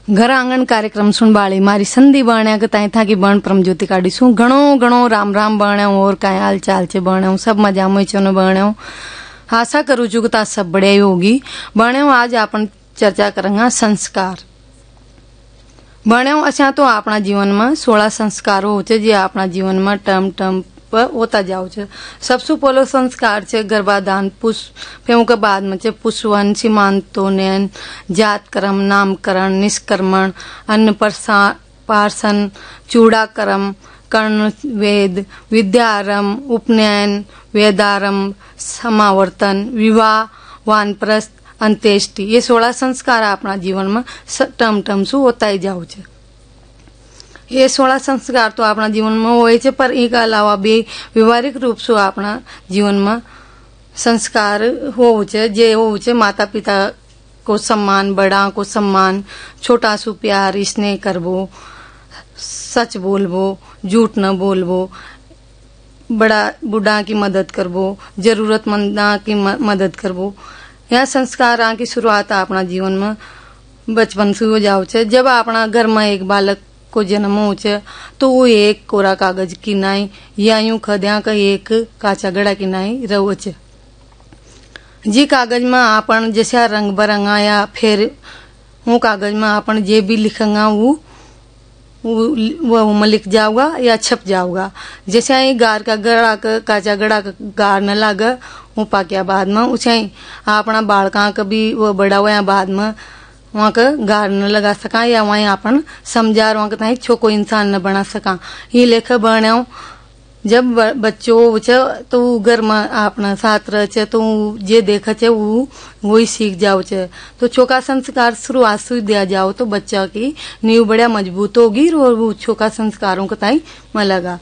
घर आंगन कार्यक्रम सुनवाली मारी संधि बण्या के ताई था कि बण परम ज्योति काढ़ी सु घणो घणो राम राम बण्या और काय हाल चाल चे बण्या सब मजा में चनो बण्या। आशा करू छु कि सब बढ़िया होगी बण्या। आज अपन चर्चा करेंगे संस्कार बण्या। असा तो अपना जीवन में 16 संस्कार हो जे अपना जीवन में टर्म टर्म पर होता जाओ छे। सबसे पहलो संस्कार छे गर्भाधान पुष्प के बाद में पुष्पवन सीमांतोन्नयन जात कर्म नामकरण निष्कर्मण अन्नप्राशन चूड़ाकर्म कर्ण वेद विद्यारंभ उपनयन वेदारंभ समावर्तन विवाह वानप्रस्थ अंत्येष्टि। ये 16 संस्कार अपना जीवन में टर्म टर्म से होता ही जाओ छे। ये 16 संस्कार तो अपना जीवन में होए छे पर एक अलावा भी व्यवहारिक रूप से अपना जीवन में संस्कार हो छे जे हो छे माता पिता को सम्मान बड़ा को सम्मान छोटा सु प्यार स्नेह करबो सच बोलबो झूठ न बोलबो बड़ा बूढ़ा की मदद करबो जरूरतमंदा की मदद करबो। यह संस्कार की शुरुआत अपना जीवन में बचपन से हो जाओ छे। जब अपना घर में एक बालक को जन्म हो छे तो वो एक कोरा कागज की नाई या यूं खद्या का एक काचा गड़ा की नाई रहो छे। जी कागज में आपन जैसा रंग बरंगा या फिर वो कागज में आपन जे भी लिखेंगा वो में लिख जाओगा या छप जाओगा। जैसे ही गार का गड़ा का काचा गड़ा का गार न लागे वो पाक्या बाद में उसे अपना बालका कभी वो बड़ा हुआ बाद में वहाँ का गार न लगा सका या वहीं अपन समझा वहाँ का छोको इंसान न बना सका। ये लेखा बण्या जब बच्चों तो घर में अपना साथ रहे तो जे देखा छे वही सीख जाओ छे। तो छोका संस्कार शुरुआत से दिया जाओ तो बच्चा की नींव बढ़िया मजबूत होगी और वो छोका संस्कारों का ताई मिलेगा।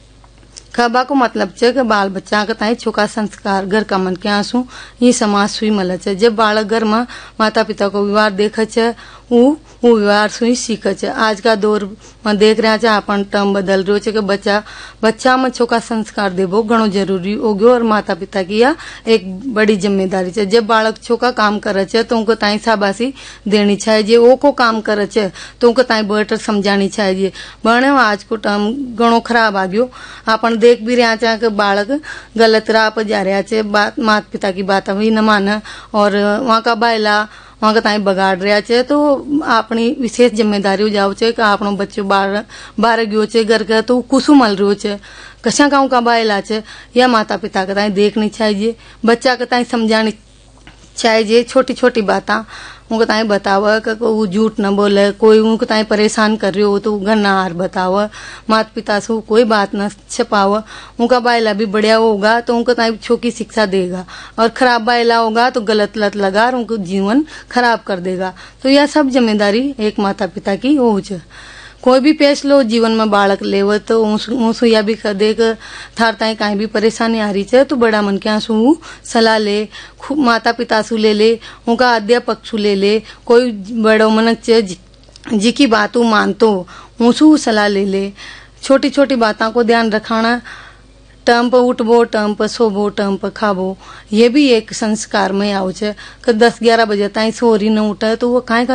खबा को मतलब छे कि बाल बच्चा का ताई छोका संस्कार घर का मन के आंसू ये समाज सुई मिले छे। जब बालक घर में माता पिता को व्यवहार देखे छे वो व्यवहार सुई सीखे छे। आज का दौर में देख रहा छे अपन टर्म बदल रहो छे कि बच्चा में छोका संस्कार देवो घणो जरूरी हो गयो और माता पिता की यह एक बड़ी जिम्मेदारी छे। जब बालक छोका काम करे छे तो उनको ताई शाबाशी देनी चाहिए। वो को काम करे छे तो उनको ताई बेटर समझानी चाहिए। बने आज को टर्म घणो खराब आ गयो। अपन देख भी रहा छे कि बालक गलत राह पर जा रहा छे माता पिता की बात भी न माने और वहाँ का बायला वहाँ का ताई बगाड़ रहा छे। तो अपनी विशेष जिम्मेदारी हो जाओ छे कि आपनो बच्चो बाहर गयो छे घर का तो कुसु मल रहो छे कशा गाँव का बायला छे या माता पिता का ताई देखनी चाहिए। बच्चा का ताई समझानी चाहिए छोटी छोटी बातें उनको ताई बतावा कि वो झूठ न बोले कोई उनको ताई परेशान कर रही हो तो घर ना हार बतावा माता पिता से कोई बात न छपावा। उनका बायला भी बढ़िया होगा तो उनको ताई छोकी शिक्षा देगा और खराब बायला होगा तो गलत लत लगा और उनको जीवन खराब कर देगा। तो यह सब जिम्मेदारी एक माता पिता की हो छे। कोई भी फैसलो जीवन में बालक लेव तो उनसे या भी कर दे थार ताई कहीं भी परेशानी आ रही है तो बड़ा मन के आंसू सलाह ले माता पिता सु ले उनका अध्यापक सु ले कोई बड़ो मनक चे जी की बातों मानतो उनसु सलाह ले। छोटी छोटी बातों को ध्यान रखाना टर्म पर उठबो टर्म पर सोबो टर्म पर खाबो ये भी एक संस्कार में आओ छे कि 10-11 बजे ताई सोरी न उठे तो वो काहे